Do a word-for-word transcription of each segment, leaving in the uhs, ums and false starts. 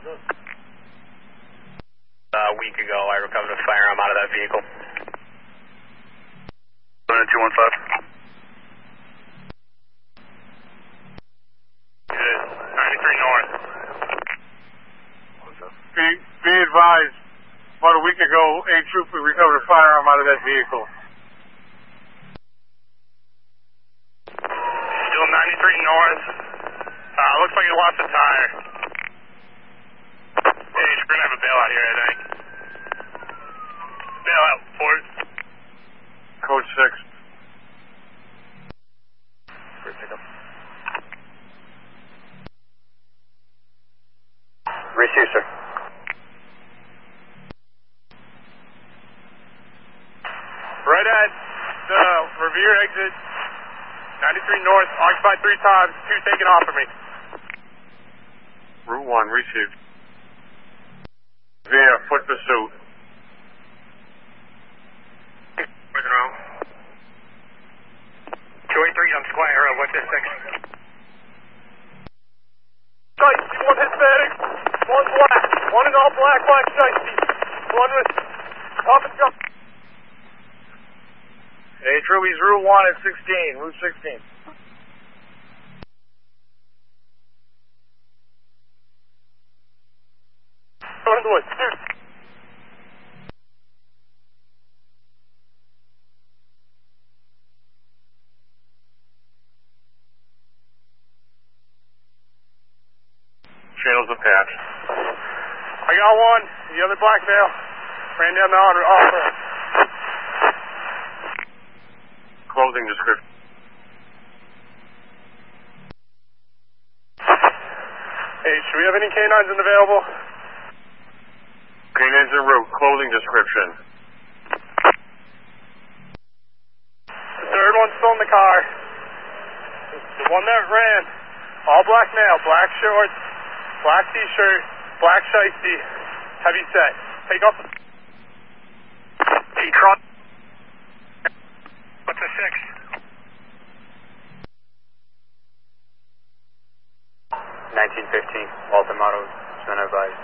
A week ago, I recovered a firearm out of that vehicle. two one five. ninety-three North. Be, be advised, about a week ago, a trooper recovered a firearm out of that vehicle. Still ninety-three North. Uh, looks like you lost a tire. Hey, we're gonna have a bailout here, I think. Bailout, Ford. Code six. First pickup. Receive, sir. Right at the Revere exit, ninety-three North, occupied three times, two taken off of me. Route one, received. Via foot pursuit. Where's it around? two eighty-three on Squire, what's this six? Guys, one Hispanic, one black, one in all black, black shiesty, one with top and jump. Hey, Truby's Route one at sixteen, Route sixteen. Go into the woods. Channels of patch. I got one, the other black male, ran down the honor offer. Clothing description. Hey, should we have any canines available? Canines en route. Clothing description. The third one's still in the car. The one that ran, all black male, black shorts, black t-shirt, black shiesty, heavy set. Take off the... He crossed... What's a six? nineteen fifteen, Walter Mottos, been advised.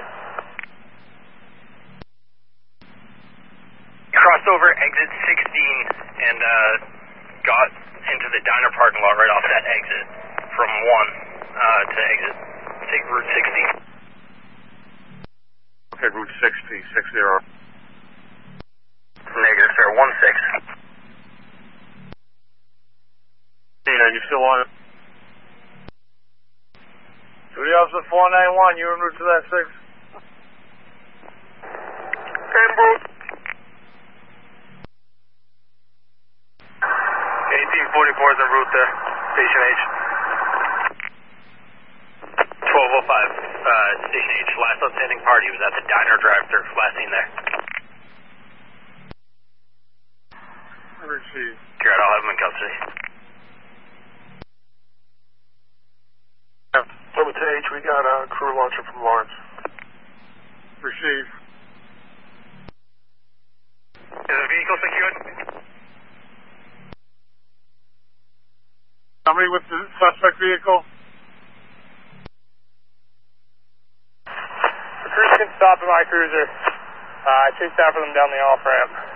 Crossed over exit sixteen and uh, got into the diner parking lot right off that exit from one uh, to exit take Route sixteen. Okay, Route sixty, six zero. Negative, sir, one six. Canine, you still on it? Duty Officer four nine one, you en route to that six? En route. eighteen forty-four is en route to Station H. twelve oh five, uh, Station H. Last outstanding party was at the diner drive-thru. Last seen there. Received. Garrett, I'll have him in custody. Over to H, we got a crew launcher from Lawrence. Received. Is the vehicle secured? Somebody with the suspect vehicle? The cruiser can stop in my cruiser. Uh, I chased after them down the off-ramp.